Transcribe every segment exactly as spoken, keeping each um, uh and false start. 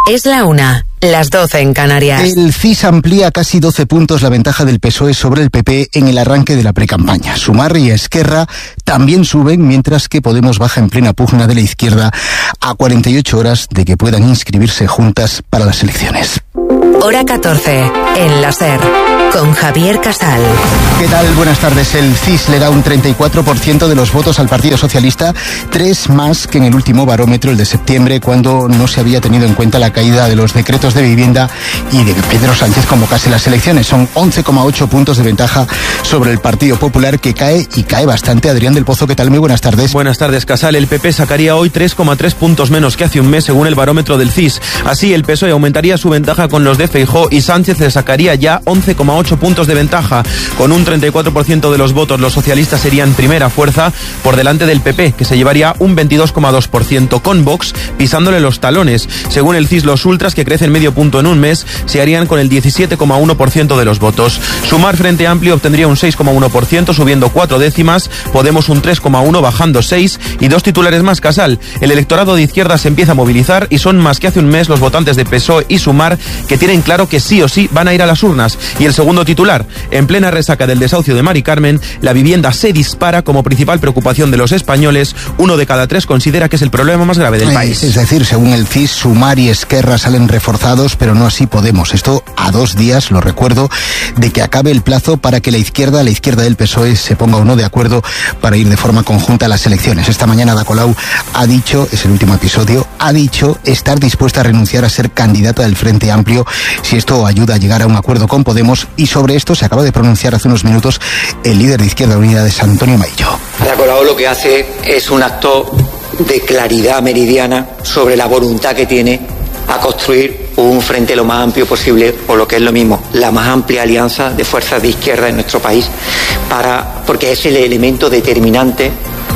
Es la una, las doce en Canarias. El C I S amplía casi doce puntos la ventaja del P S O E sobre el P P en el arranque de la precampaña. Sumar y Esquerra también suben, mientras que Podemos baja en plena pugna de la izquierda a cuarenta y ocho horas de que puedan inscribirse juntas para las elecciones. Hora catorce, en la SER, con Javier Casal. ¿Qué tal? Buenas tardes. El C I S le da un treinta y cuatro por ciento de los votos al Partido Socialista, tres más que en el último barómetro, el de septiembre, cuando no se había tenido en cuenta la caída de los decretos de vivienda y de que Pedro Sánchez convocase las elecciones. Son once coma ocho puntos de ventaja sobre el Partido Popular, que cae y cae bastante. Adrián del Pozo, ¿qué tal? Muy buenas tardes. Buenas tardes, Casal. El P P sacaría hoy tres coma tres puntos menos que hace un mes, según el barómetro del C I S. Así, el P S O E aumentaría su ventaja con los de Feijóo y Sánchez le sacaría ya once coma ocho puntos de ventaja. Con un treinta y cuatro por ciento de los votos, los socialistas serían primera fuerza por delante del P P, que se llevaría un veintidós coma dos por ciento, con Vox pisándole los talones. Según el C I S, los ultras, que crecen medio punto en un mes, se harían con el diecisiete coma uno por ciento de los votos. Sumar Frente Amplio obtendría un seis coma uno por ciento, subiendo cuatro décimas, Podemos un tres coma uno, bajando seis, y dos titulares más, Casal. El electorado de izquierda se empieza a movilizar y son más que hace un mes los votantes de P S O E y Sumar, que tienen claro que sí o sí van a ir a las urnas. Y el segundo titular: en plena resaca del desahucio de Mari Carmen, la vivienda se dispara como principal preocupación de los españoles. Uno de cada tres considera que es el problema más grave del país. Es decir, según el C I S, Sumar y Esquerra salen reforzados, pero no así Podemos. Esto a dos días, lo recuerdo, de que acabe el plazo para que la izquierda, la izquierda del P S O E, se ponga o no de acuerdo para ir de forma conjunta a las elecciones. Esta mañana Ada Colau ha dicho, es el último episodio, ha dicho estar dispuesta a renunciar a ser candidata del Frente Amplio si esto ayuda a llegar a un acuerdo con Podemos, y sobre esto se acaba de pronunciar hace unos minutos el líder de Izquierda Unida, de Antonio Maillo. Ada Colau lo que hace es un acto de claridad meridiana sobre la voluntad que tiene a construir un frente lo más amplio posible, o lo que es lo mismo, la más amplia alianza de fuerzas de izquierda en nuestro país, para, porque es el elemento determinante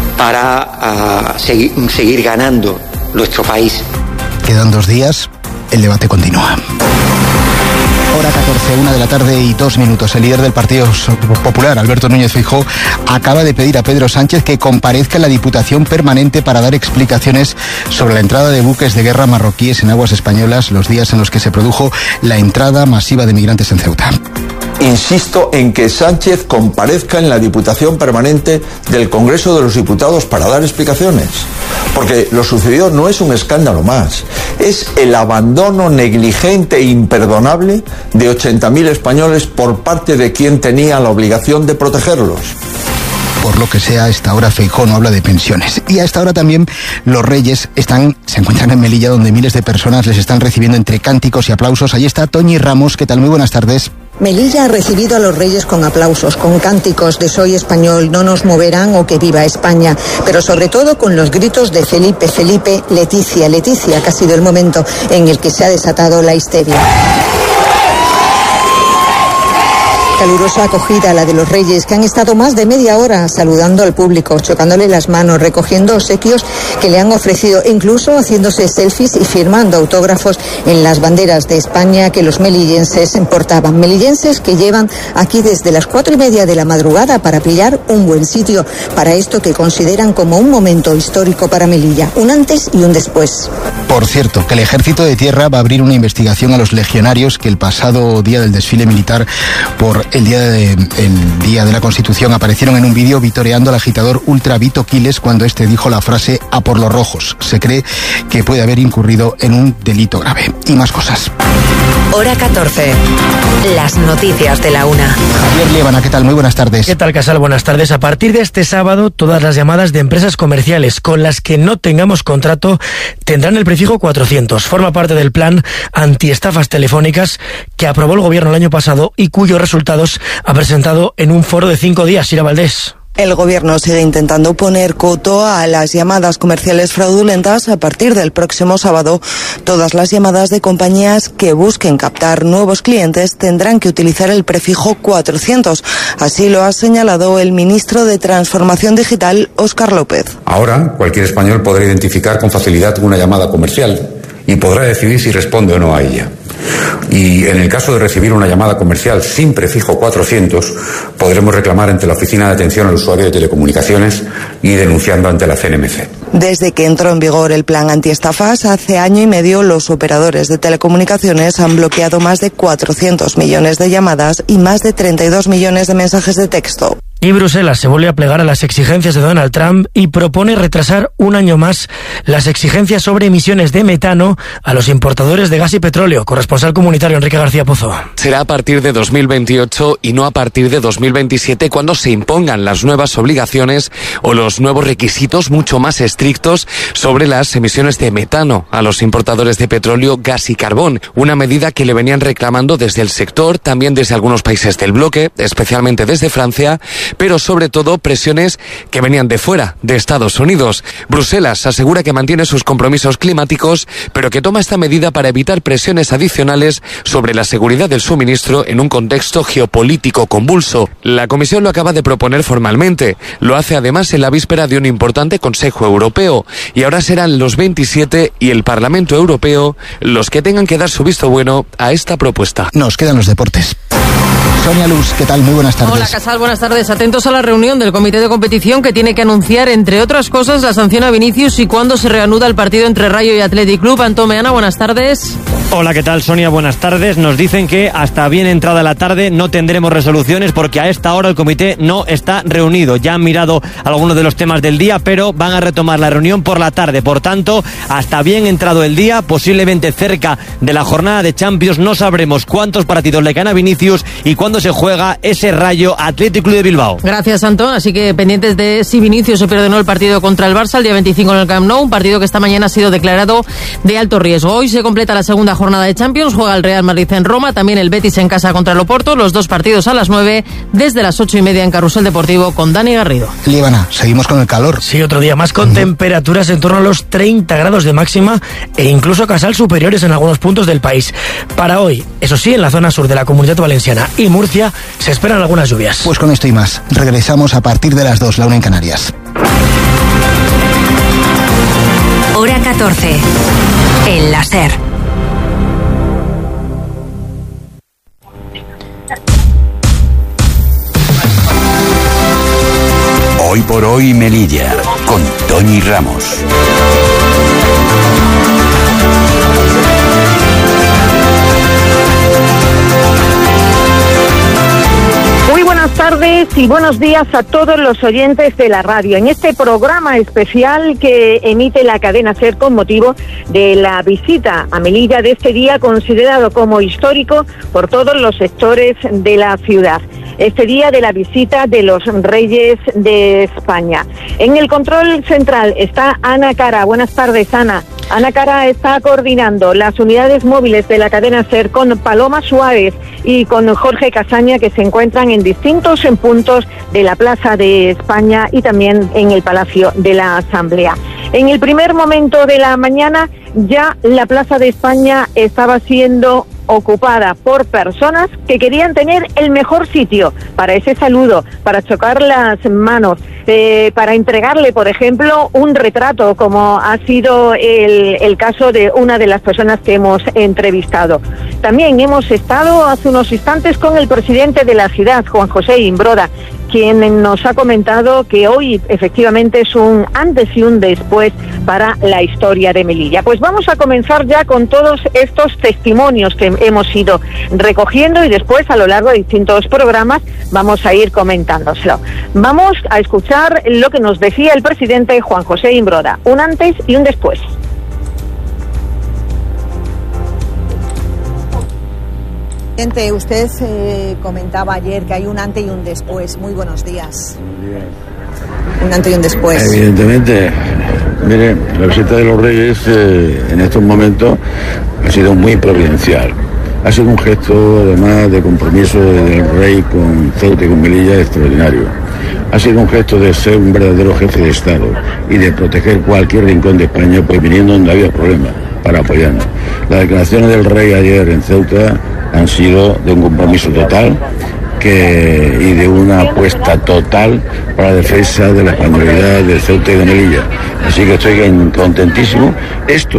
para uh, seguir, seguir ganando nuestro país. Quedan dos días, el debate continúa. Hora catorce, una de la tarde y dos minutos. El líder del Partido Popular, Alberto Núñez Feijóo, acaba de pedir a Pedro Sánchez que comparezca en la Diputación Permanente para dar explicaciones sobre la entrada de buques de guerra marroquíes en aguas españolas, los días en los que se produjo la entrada masiva de migrantes en Ceuta. Insisto en que Sánchez comparezca en la Diputación Permanente del Congreso de los Diputados para dar explicaciones. Porque lo sucedido no es un escándalo más, es el abandono negligente e imperdonable de ochenta mil españoles por parte de quien tenía la obligación de protegerlos. Por lo que sea, a esta hora Feijóo no habla de pensiones. Y a esta hora también los Reyes están, se encuentran en Melilla, donde miles de personas les están recibiendo entre cánticos y aplausos. Allí está Toñi Ramos. ¿Qué tal? Muy buenas tardes. Melilla ha recibido a los Reyes con aplausos, con cánticos de "Soy español, no nos moverán" o "Que viva España", pero sobre todo con los gritos de "Felipe, Felipe, Leticia, Leticia", que ha sido el momento en el que se ha desatado la histeria. Calurosa acogida la de los Reyes, que han estado más de media hora saludando al público, chocándole las manos, recogiendo obsequios que le han ofrecido, incluso haciéndose selfies y firmando autógrafos en las banderas de España que los melillenses portaban. Melillenses que llevan aquí desde las cuatro y media de la madrugada para pillar un buen sitio para esto que consideran como un momento histórico para Melilla, un antes y un después. Por cierto, que el Ejército de Tierra va a abrir una investigación a los legionarios que el pasado día del desfile militar por el día de, el día de la Constitución aparecieron en un vídeo vitoreando al agitador ultra Vito Quiles cuando este dijo la frase "a por los rojos". Se cree que puede haber incurrido en un delito grave. Y más cosas. Hora catorce. Las noticias de la una. Javier Liébana, ¿qué tal? Muy buenas tardes. ¿Qué tal, Casal? Buenas tardes. A partir de este sábado, todas las llamadas de empresas comerciales con las que no tengamos contrato tendrán el prefijo cuatrocientos. Forma parte del plan antiestafas telefónicas que aprobó el gobierno el año pasado y cuyos resultados ha presentado en un foro de cinco días. Ira Valdés. El gobierno sigue intentando poner coto a las llamadas comerciales fraudulentas. A partir del próximo sábado, todas las llamadas de compañías que busquen captar nuevos clientes tendrán que utilizar el prefijo cuatrocientos. Así lo ha señalado el ministro de Transformación Digital, Óscar López. Ahora, cualquier español podrá identificar con facilidad una llamada comercial y podrá decidir si responde o no a ella. Y en el caso de recibir una llamada comercial sin prefijo cuatrocientos, podremos reclamar ante la Oficina de Atención al Usuario de Telecomunicaciones y denunciando ante la C N M C. Desde que entró en vigor el plan antiestafas, hace año y medio los operadores de telecomunicaciones han bloqueado más de cuatrocientos millones de llamadas y más de treinta y dos millones de mensajes de texto. Y Bruselas se vuelve a plegar a las exigencias de Donald Trump y propone retrasar un año más las exigencias sobre emisiones de metano a los importadores de gas y petróleo. Corresponsal comunitario Enrique García Pozo. Será a partir de dos mil veintiocho y no a partir de dos mil veintisiete cuando se impongan las nuevas obligaciones o los nuevos requisitos mucho más estrictos sobre las emisiones de metano a los importadores de petróleo, gas y carbón. Una medida que le venían reclamando desde el sector, también desde algunos países del bloque, especialmente desde Francia, pero sobre todo presiones que venían de fuera, de Estados Unidos. Bruselas asegura que mantiene sus compromisos climáticos, pero que toma esta medida para evitar presiones adicionales sobre la seguridad del suministro en un contexto geopolítico convulso. La Comisión lo acaba de proponer formalmente. Lo hace además en la víspera de un importante Consejo Europeo. Y ahora serán los veintisiete y el Parlamento Europeo los que tengan que dar su visto bueno a esta propuesta. Nos quedan los deportes. Sonia Luz, ¿qué tal? Muy buenas tardes. Hola, Casal, buenas tardes. Atentos a la reunión del Comité de Competición que tiene que anunciar, entre otras cosas, la sanción a Vinicius y cuándo se reanuda el partido entre Rayo y Athletic Club. Antón Meana, buenas tardes. Hola, ¿qué tal, Sonia? Buenas tardes. Nos dicen que hasta bien entrada la tarde no tendremos resoluciones porque a esta hora el comité no está reunido. Ya han mirado algunos de los temas del día, pero van a retomar la reunión por la tarde. Por tanto, hasta bien entrado el día, posiblemente cerca de la jornada de Champions, no sabremos cuántos partidos le caen a Vinicius y cuándo se juega ese Rayo Athletic Club de Bilbao. Gracias, Antón. Así que pendientes de si Vinicius se pierde o no el partido contra el Barça el día veinticinco en el Camp Nou, un partido que esta mañana ha sido declarado de alto riesgo. Hoy se completa la segunda jornada de Champions, juega el Real Madrid en Roma, también el Betis en casa contra el Oporto, los dos partidos a las nueve, desde las ocho y media en Carrusel Deportivo con Dani Garrido. Líbana, seguimos con el calor. Sí, otro día más con uh-huh. temperaturas en torno a los treinta grados de máxima e incluso Casal superiores en algunos puntos del país. Para hoy, eso sí, en la zona sur de la Comunidad Valenciana y Murcia se esperan algunas lluvias. Pues con esto y más, regresamos a partir de las dos, la una en Canarias. Hora catorce, en la SER. Hoy por hoy Melilla, con Toñi Ramos. Muy buenas tardes y buenos días a todos los oyentes de la radio. En este programa especial que emite la cadena SER con motivo de la visita a Melilla de este día considerado como histórico por todos los sectores de la ciudad. Este día de la visita de los Reyes de España. En el control central está Ana Cara. Buenas tardes, Ana. Ana Cara está coordinando las unidades móviles de la cadena SER con Paloma Suárez y con Jorge Casaña, que se encuentran en distintos puntos de la Plaza de España y también en el Palacio de la Asamblea. En el primer momento de la mañana ya la Plaza de España estaba siendo ocupada por personas que querían tener el mejor sitio para ese saludo, para chocar las manos, eh, para entregarle, por ejemplo, un retrato, como ha sido el, el caso de una de las personas que hemos entrevistado. También hemos estado hace unos instantes con el presidente de la ciudad, Juan José Imbroda, quien nos ha comentado que hoy efectivamente es un antes y un después para la historia de Melilla. Pues vamos a comenzar ya con todos estos testimonios que hemos ido recogiendo y después a lo largo de distintos programas vamos a ir comentándoselo. Vamos a escuchar lo que nos decía el presidente Juan José Imbroda, un antes y un después. Presidente, usted eh, comentaba ayer que hay un antes y un después. Muy buenos días. Buenos días. Un antes y un después. Evidentemente, mire, la visita de los Reyes eh, en estos momentos ha sido muy providencial. Ha sido un gesto, además, de compromiso del Rey con Ceuta y con Melilla extraordinario. Ha sido un gesto de ser un verdadero jefe de Estado y de proteger cualquier rincón de España, pues viniendo donde había problemas, para apoyarnos. Las declaraciones del Rey ayer en Ceuta han sido de un compromiso total que, y de una apuesta total para la defensa de la españolidad de Ceuta y de Melilla. Así que estoy contentísimo. Esto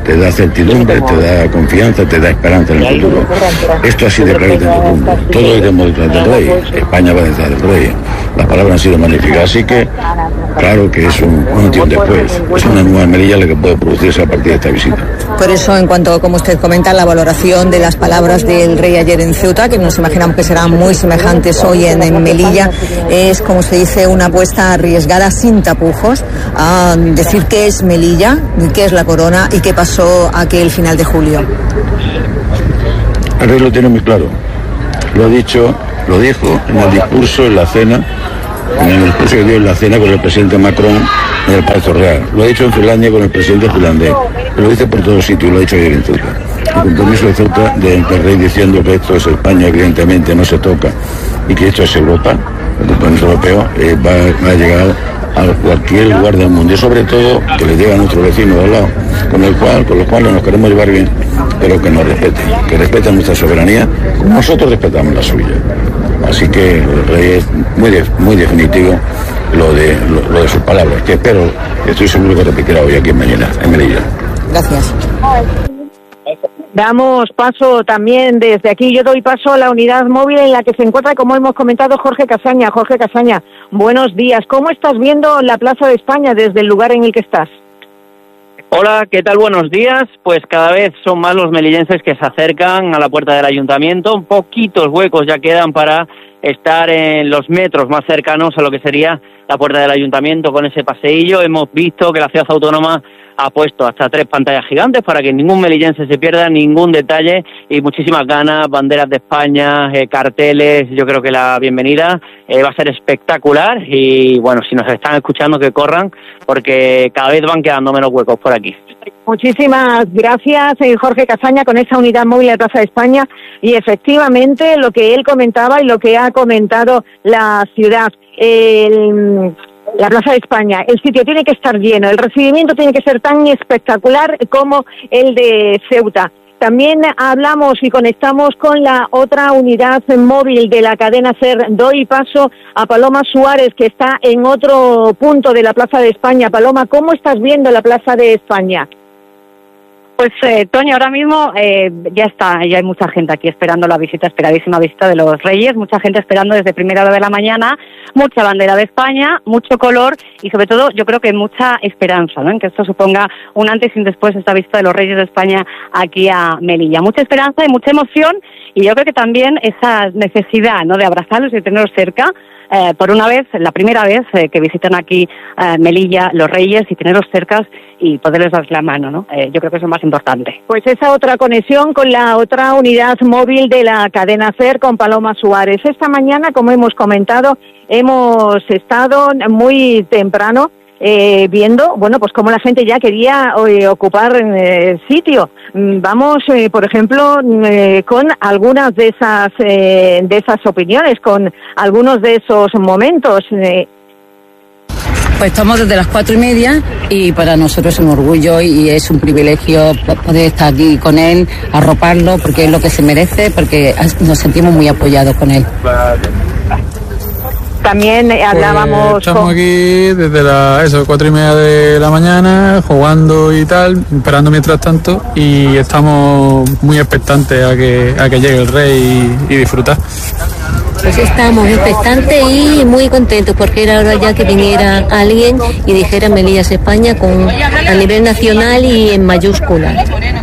te da certidumbre, te da confianza, te da esperanza en el futuro. Esto ha sido clarito en todo el mundo. Todos iremos detrás del rey, España va detrás del rey. Las palabras han sido magníficas, así que claro que es un, un antes y un después. Es una nueva Melilla la que puede producirse a partir de esta visita. Por eso, en cuanto, como usted comenta, la valoración de las palabras del rey ayer en Ceuta, que nos imaginamos que serán muy semejantes hoy en, en Melilla, es, como se dice, una apuesta arriesgada sin tapujos, a decir qué es Melilla, qué es la corona y qué pasó aquel final de julio. El rey lo tiene muy claro. Lo ha dicho, lo dijo en el discurso, en la cena, en el discurso que dio en la cena con el presidente Macron en el Palacio Real. Lo ha dicho en Finlandia con el presidente finlandés. Lo dice por todos sitios, lo ha dicho ayer en Ceuta. El compromiso de Ceuta del de rey diciendo que esto es España, evidentemente no se toca, y que esto es Europa, el compromiso europeo, eh, va, va a llegar a cualquier lugar del mundo, y sobre todo que le llegue a nuestro vecino de al lado, con el cual, con los cuales nos queremos llevar bien, pero que nos respeten, que respeten nuestra soberanía, como nosotros respetamos la suya. Así que el rey es muy, de, muy definitivo lo de, lo, lo de sus palabras, que espero, estoy seguro que repetirá hoy aquí en Melilla. En Melilla. Gracias. Damos paso también desde aquí, yo doy paso a la unidad móvil en la que se encuentra, como hemos comentado, Jorge Casaña. Jorge Casaña, buenos días. ¿Cómo estás viendo la Plaza de España desde el lugar en el que estás? Hola, ¿qué tal? Buenos días. Pues cada vez son más los melillenses que se acercan a la puerta del ayuntamiento. Poquitos huecos ya quedan para estar en los metros más cercanos a lo que sería la puerta del ayuntamiento con ese paseillo. Hemos visto que la ciudad autónoma ha puesto hasta tres pantallas gigantes para que ningún melillense se pierda ningún detalle, y muchísimas ganas, banderas de España, eh, carteles. Yo creo que la bienvenida eh, va a ser espectacular, y bueno, si nos están escuchando que corran, porque cada vez van quedando menos huecos por aquí. Muchísimas gracias, Jorge Casaña, con esa unidad móvil de Plaza de España, y efectivamente lo que él comentaba y lo que ha comentado la ciudad, el... La Plaza de España, el sitio tiene que estar lleno, el recibimiento tiene que ser tan espectacular como el de Ceuta. También hablamos y conectamos con la otra unidad móvil de la cadena SER. Doy paso a Paloma Suárez, que está en otro punto de la Plaza de España. Paloma, ¿cómo estás viendo la Plaza de España? Pues, eh, Toño, ahora mismo eh, ya está, ya hay mucha gente aquí esperando la visita, esperadísima visita de los Reyes, mucha gente esperando desde primera hora de la mañana, mucha bandera de España, mucho color y sobre todo yo creo que mucha esperanza, ¿no?, en que esto suponga un antes y un después, esta visita de los Reyes de España aquí a Melilla. Mucha esperanza y mucha emoción, y yo creo que también esa necesidad, ¿no?, de abrazarlos y de tenerlos cerca. Eh, por una vez, la primera vez eh, que visitan aquí eh, Melilla los Reyes, y tenerlos cerca y poderles dar la mano, ¿no? Eh, yo creo que eso es lo más importante. Pues esa otra conexión con la otra unidad móvil de la cadena SER, con Paloma Suárez. Esta mañana, como hemos comentado, hemos estado muy temprano Eh, viendo, bueno, pues cómo la gente ya quería eh, ocupar eh, sitio. Vamos, eh, por ejemplo, eh, con algunas de esas eh, de esas opiniones, con algunos de esos momentos. Eh. Pues estamos desde las cuatro y media y para nosotros es un orgullo y es un privilegio poder estar aquí con él, arroparlo, porque es lo que se merece, porque nos sentimos muy apoyados con él. También eh, hablábamos... Pues estamos con... aquí desde las eso, cuatro y media de la mañana, jugando y tal, esperando mientras tanto, y estamos muy expectantes a que, a que llegue el rey y, y disfrutar. Pues estamos expectantes y muy contentos, porque era hora ya que viniera alguien y dijera Melillas España con, a nivel nacional y en mayúscula.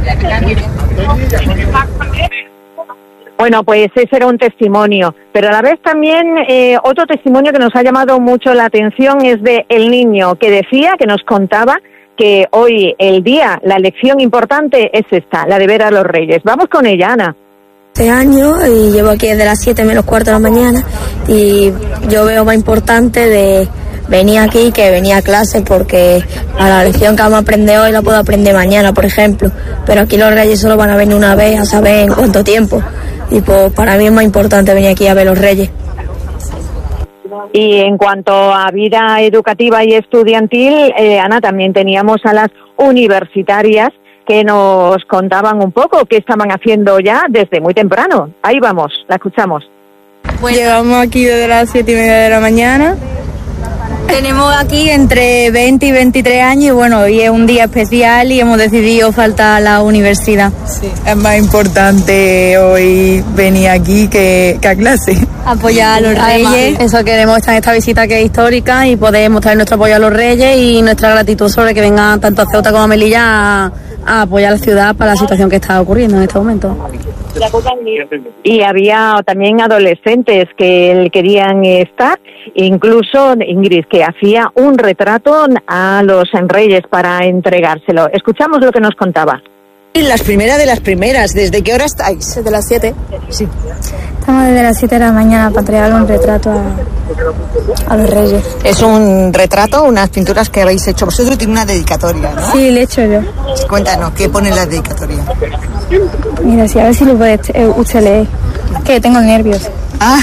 Bueno, pues ese era un testimonio, pero a la vez también eh, otro testimonio que nos ha llamado mucho la atención es de el niño que decía, que nos contaba que hoy el día, la lección importante es esta, la de ver a los Reyes. Vamos con ella, Ana. Este año y llevo aquí desde las siete menos cuarto de la mañana, y yo veo más importante de venir aquí que venir a clase, porque a la lección que vamos a aprender hoy la puedo aprender mañana, por ejemplo, pero aquí los Reyes solo van a venir una vez, a saber en cuánto tiempo. Y pues para mí es más importante venir aquí a ver los Reyes. Y en cuanto a vida educativa y estudiantil, eh, Ana, también teníamos a las universitarias que nos contaban un poco qué estaban haciendo ya desde muy temprano. Ahí vamos, la escuchamos. Bueno. Llegamos aquí desde las siete y media de la mañana Tenemos aquí entre veinte y veintitrés años y bueno, hoy es un día especial y hemos decidido faltar a la universidad. Sí, es más importante hoy venir aquí que, que a clase. Apoyar a los Además, reyes, eso queremos estar en esta visita que es histórica y poder mostrar nuestro apoyo a los reyes y nuestra gratitud sobre que vengan tanto a Ceuta como a Melilla a, a apoyar a la ciudad para la situación que está ocurriendo en este momento. Y había también adolescentes que querían estar, incluso Ingrid, que hacía un retrato a los reyes para entregárselo. Escuchamos lo que nos contaba. Las primeras de las primeras, ¿desde qué hora estáis? Desde las siete. Sí. Estamos desde las siete de la mañana para entregarle un retrato a, a los reyes. Es un retrato, unas pinturas que habéis hecho vosotros, tiene una dedicatoria, ¿no? Sí, le he hecho yo. Cuéntanos, ¿qué pone en la dedicatoria? Mira, sí, a ver si lo puede eh, usted leer. Que tengo nervios. Ah,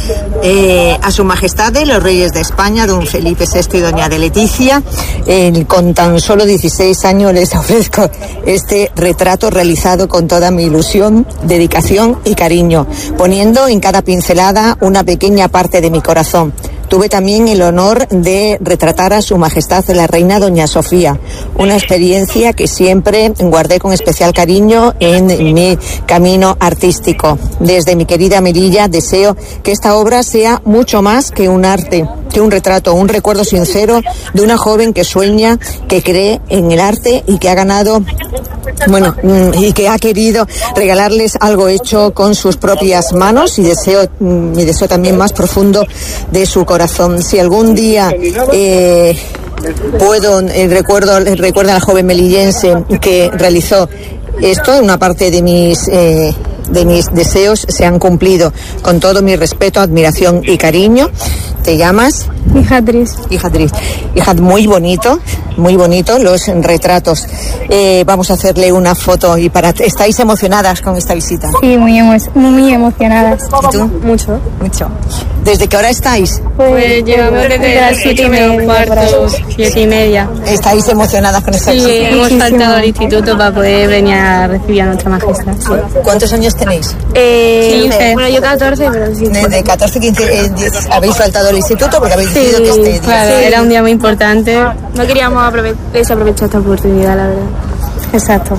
eh, a su majestad de los reyes de España, don Felipe sexto y doña de Leticia, eh, con tan solo dieciséis años les ofrezco este retrato realizado con toda mi ilusión, dedicación y cariño, poniendo en cada pincelada una pequeña parte de mi corazón. Tuve también el honor de retratar a su majestad la reina doña Sofía, una experiencia que siempre guardé con especial cariño en mi camino artístico. Desde mi querida Melilla deseo que esta obra sea mucho más que un arte, que un retrato, un recuerdo sincero de una joven que sueña, que cree en el arte y que ha ganado, bueno, y que ha querido regalarles algo hecho con sus propias manos y deseo, mi deseo también más profundo de su corazón. Si algún día eh, puedo, eh, recuerdo, recuerdo a la joven melillense que realizó esto, una parte de mis... Eh, de mis deseos se han cumplido. Con todo mi respeto, admiración y cariño. ¿Te llamas? Hijadris. Hijadris. Hijad, muy bonito, muy bonito los retratos. Eh, vamos a hacerle una foto y para... ¿Estáis emocionadas con esta visita? Sí, muy, emo muy emocionadas. ¿Y tú? Mucho. Mucho. ¿Desde qué hora estáis? Pues llegamos desde las siete y media, cuarto, siete y media. ¿Estáis emocionadas con esta sí, visita? Sí, hemos faltado al instituto para poder venir a recibir a nuestra majestad. Sí. ¿Cuántos años tenéis? Eh, quince. Bueno, yo catorce, pero sí. De catorce, quince, eh, habéis faltado al instituto porque habéis decidido sí, que este día... Claro, sí. Era un día muy importante. No queríamos aprove desaprovechar esta oportunidad, la verdad. Exacto.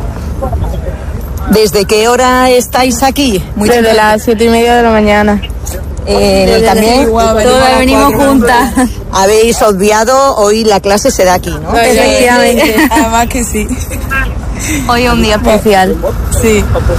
¿Desde qué hora estáis aquí? Muy Desde tarde. Las siete y media de la mañana. Eh, también todas venimos juntas. Habéis obviado, hoy la clase se da aquí, ¿no? Efectivamente. Además que sí. Hoy es un día especial. Sí.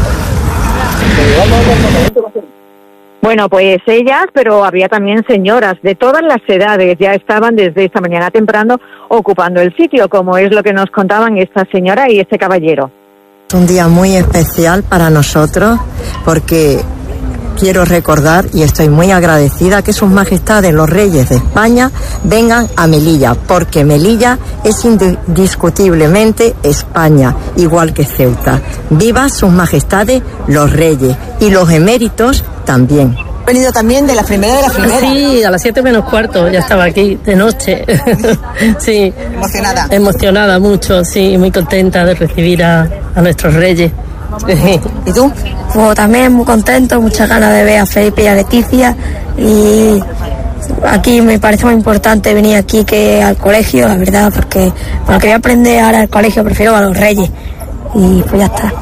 Bueno, pues ellas, pero había también señoras de todas las edades, ya estaban desde esta mañana temprano ocupando el sitio, como es lo que nos contaban esta señora y este caballero. Es un día muy especial para nosotros porque quiero recordar y estoy muy agradecida que sus majestades los reyes de España vengan a Melilla, porque Melilla es indiscutiblemente España, igual que Ceuta. Viva sus majestades los reyes y los eméritos también. He venido también de la primera de la primera. Sí, a las siete menos cuarto ya estaba aquí, de noche. Sí. ¿Emocionada? Emocionada mucho, sí, muy contenta de recibir a, a nuestros reyes. ¿Y tú? Pues también muy contento, muchas ganas de ver a Felipe y a Leticia y aquí me parece muy importante venir aquí que al colegio, la verdad, porque cuando quería aprender ahora al colegio prefiero a los reyes y pues ya está.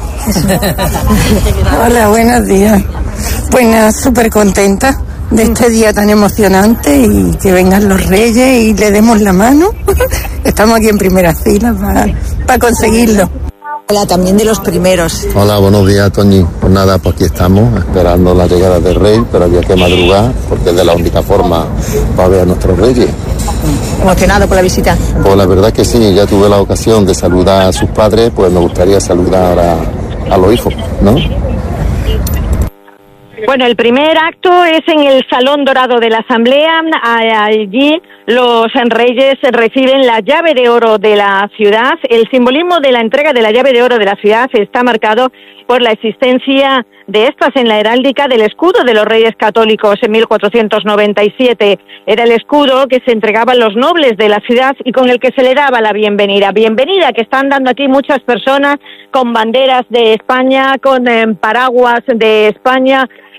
Hola, buenos días. Pues nada, súper contenta de este día tan emocionante y que vengan los reyes y le demos la mano. Estamos aquí en primera fila para pa conseguirlo. Hola, también de los primeros. Hola, buenos días, Toñi. Pues nada, pues aquí estamos, esperando la llegada del rey, pero había que madrugar, porque es de la única forma para ver a nuestros reyes. ¿Emocionado por la visita? Pues la verdad que sí, ya tuve la ocasión de saludar a sus padres, pues me gustaría saludar a, a los hijos, ¿no? Bueno, el primer acto es en el Salón Dorado de la Asamblea. Allí los reyes reciben la llave de oro de la ciudad. El simbolismo de la entrega de la llave de oro de la ciudad está marcado por la existencia de estas en la heráldica del escudo de los Reyes Católicos en mil cuatrocientos noventa y siete. Era el escudo que se entregaba a los nobles de la ciudad y con el que se le daba la bienvenida. Bienvenida que están dando aquí muchas personas con banderas de España, con eh, paraguas de España.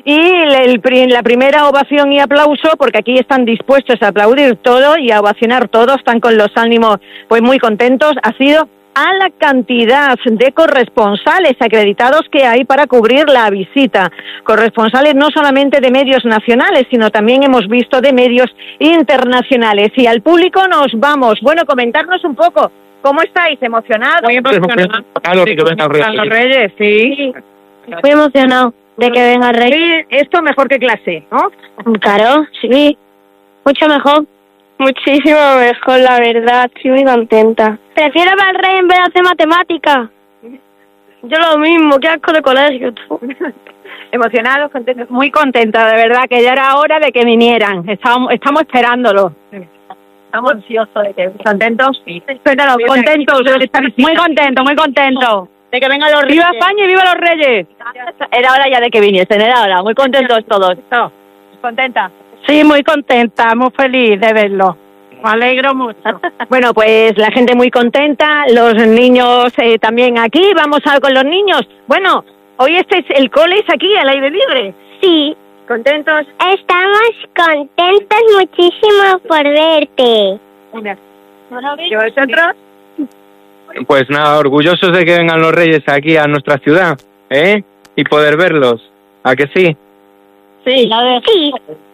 y el, el, la primera ovación y aplauso, porque aquí están dispuestos a aplaudir todo y a ovacionar todo, están con los ánimos pues muy contentos, ha sido a la cantidad de corresponsales acreditados que hay para cubrir la visita. Corresponsales no solamente de medios nacionales, sino también hemos visto de medios internacionales. Y al público nos vamos. Bueno, comentarnos un poco. ¿Cómo estáis? ¿Emocionados? Muy emocionados. Claro, sí, que vengan los Reyes. Los Reyes, sí. sí. Muy emocionado de que venga el Rey. Sí, esto mejor que clase, ¿no? Claro, sí. Mucho mejor. Muchísimo mejor, la verdad. Estoy muy contenta. Prefiero ver al Rey en vez de hacer matemáticas. Yo lo mismo, qué asco de colegio. Emocionados, contentos. Muy contenta, de verdad, que ya era hora de que vinieran. Estamos, estamos esperándolo. Estamos ansiosos de que contentos. Sí. Pero contentos, muy contentos, muy contentos. De que vengan los Reyes. ¡Viva España y viva los Reyes! Era hora ya de que viniesen, era hora. Muy contentos todos. No, ¿contenta? Sí, muy contenta, muy feliz de verlo. Me alegro mucho. Bueno, pues la gente muy contenta, los niños eh, también aquí. Vamos a con los niños. Bueno, hoy este es el cole, es aquí, al aire libre. Sí. ¿Contentos? Estamos contentos muchísimo por verte. ¿Y vosotros? Pues nada, orgullosos de que vengan los Reyes aquí a nuestra ciudad, ¿eh? Y poder verlos. ¿A que sí? Sí, la de... sí.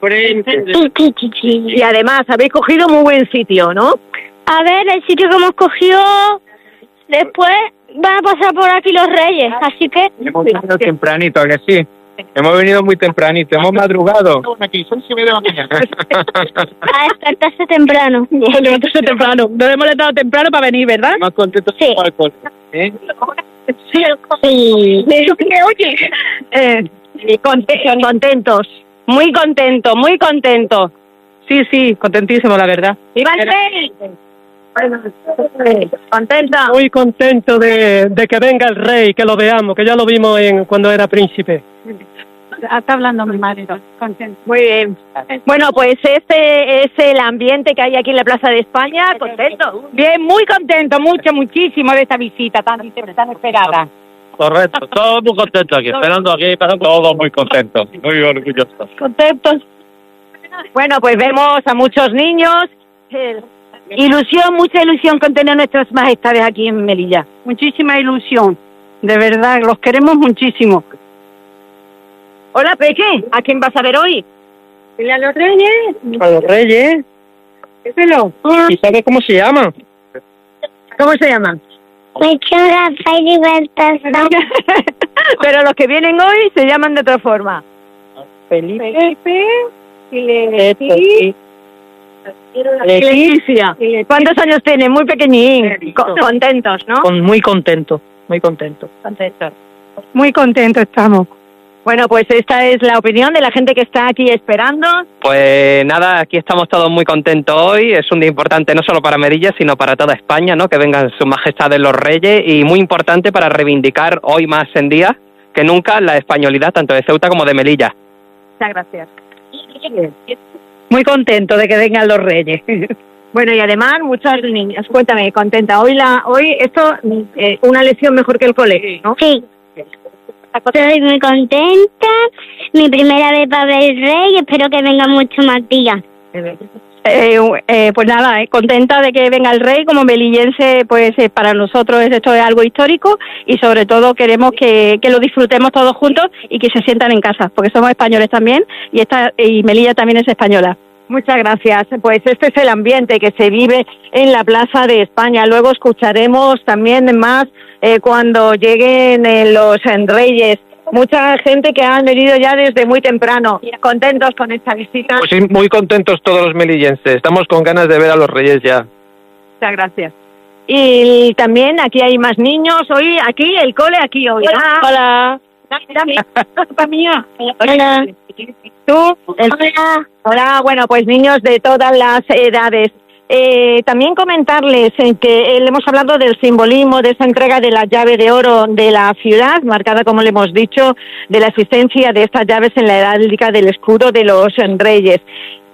Y además habéis cogido muy buen sitio, ¿no? A ver, el sitio que hemos cogido, después van a pasar por aquí los Reyes, así que... Hemos venido tempranito, ¿a que sí? Hemos venido muy tempranito, hemos madrugado. Aquí, son siete de la mañana. A despertarse temprano. A levantarse temprano. Nos hemos levantado temprano para venir, ¿verdad? Más contentos sí. con alcohol. ¿Eh? Sí. Sí. Oye, eh, contentos, contentos. Muy contento, muy contento. Sí, sí, contentísimo, la verdad. ¡Viva el Rey! ¿Contenta? Muy contento de, de que venga el Rey, que lo veamos, que ya lo vimos en cuando era príncipe. Está hablando mi marido. Contento. Muy bien. Bueno, pues este es el ambiente que hay aquí en la Plaza de España. Contento. Bien, muy contento, mucho, muchísimo de esta visita tan, tan esperada. Correcto, todos muy contentos aquí, esperando aquí, pasando todos muy contentos, muy orgullosos. Contentos. Bueno, pues vemos a muchos niños. Ilusión, mucha ilusión con tener nuestras majestades aquí en Melilla. Muchísima ilusión, de verdad, los queremos muchísimo. Hola, Peque, ¿a quién vas a ver hoy? ¿A los Reyes? A los Reyes. Díselo. ¿Y sabes cómo se llama? ¿Cómo se llaman? Lechuga, Felipe, pero los que vienen hoy se llaman de otra forma. Felipe. Felipe. Y Leticia. Leticia. ¿Cuántos años tiene? Muy pequeñín. Contentos, ¿no? Con, muy contento, muy contento. Contentos. Muy contentos estamos. Bueno, pues esta es la opinión de la gente que está aquí esperando. Pues nada, aquí estamos todos muy contentos hoy. Es un día importante no solo para Melilla, sino para toda España, ¿no? Que vengan sus majestades los Reyes, y muy importante para reivindicar hoy más en día que nunca la españolidad tanto de Ceuta como de Melilla. Muchas gracias. Muy contento de que vengan los Reyes. Bueno, y además muchas niñas. Cuéntame, contenta. Hoy la, hoy esto eh, una lección mejor que el colegio, ¿no? Sí. Estoy muy contenta. Mi primera vez para ver el Rey. Espero que vengan muchos más días. Eh, eh, pues nada, eh, contenta de que venga el Rey. Como melillense, pues eh, para nosotros esto es algo histórico, y sobre todo queremos que, que lo disfrutemos todos juntos y que se sientan en casa, porque somos españoles también, y esta y Melilla también es española. Muchas gracias. Pues este es el ambiente que se vive en la Plaza de España. Luego escucharemos también más eh, cuando lleguen eh, los eh, Reyes. Mucha gente que han venido ya desde muy temprano. ¿Contentos con esta visita? Pues sí, muy contentos todos los melillenses. Estamos con ganas de ver a los Reyes ya. Muchas gracias. Y también aquí hay más niños. Hoy aquí, el cole aquí hoy. Hola. Hola. Hola. Mía. Hola. ¿Tú? Hola. Hola, bueno, pues niños de todas las edades. Eh, también comentarles en que eh, hemos hablado del simbolismo de esa entrega de la llave de oro de la ciudad, marcada, como le hemos dicho, de la existencia de estas llaves en la heráldica del escudo de los Reyes.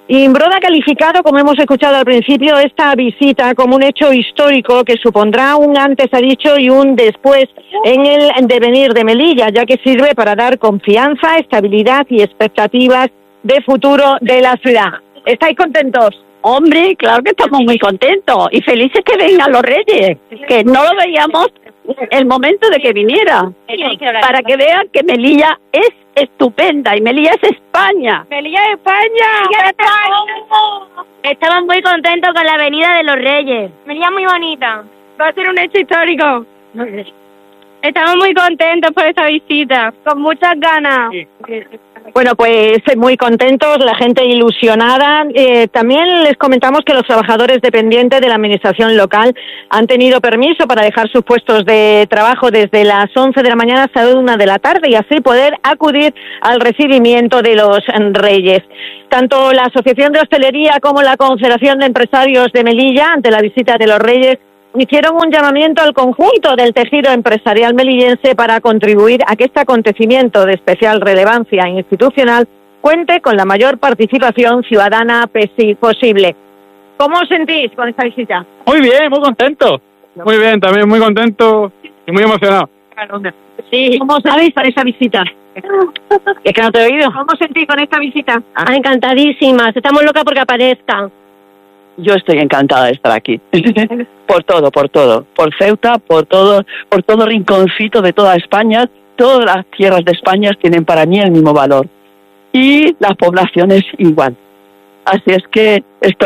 Imbroda ha calificado, como hemos escuchado al principio, esta visita como un hecho histórico que supondrá un antes, ha dicho, y un después en el devenir de Melilla, ya que sirve para dar confianza, estabilidad y expectativas de futuro de la ciudad. ¿Estáis contentos? Hombre, claro que estamos muy contentos y felices que vengan los Reyes, que no lo veíamos el momento de que viniera, para que vean que Melilla es estupenda y Melilla es España. ¡Melilla es España! Estamos muy contentos con la venida de los Reyes. Melilla muy bonita. Va a ser un hecho histórico. Estamos muy contentos por esta visita, con muchas ganas. Bueno, pues muy contentos, la gente ilusionada. Eh, también les comentamos que los trabajadores dependientes de la administración local han tenido permiso para dejar sus puestos de trabajo desde las once de la mañana hasta la una de la tarde y así poder acudir al recibimiento de los Reyes. Tanto la Asociación de Hostelería como la Confederación de Empresarios de Melilla, ante la visita de los Reyes, hicieron un llamamiento al conjunto del tejido empresarial melillense para contribuir a que este acontecimiento de especial relevancia institucional cuente con la mayor participación ciudadana posible. ¿Cómo os sentís con esta visita? Muy bien, muy contento. Muy bien, también muy contento y muy emocionado. Sí. ¿Cómo os sentís con esta visita? Es que no te he oído. ¿Cómo os sentís con esta visita? Ah, encantadísimas, estamos locas porque aparezcan. Yo estoy encantada de estar aquí. Por todo, por todo. Por Ceuta, por todo, por todo rinconcito de toda España. Todas las tierras de España tienen para mí el mismo valor. Y las poblaciones igual. Así es que esto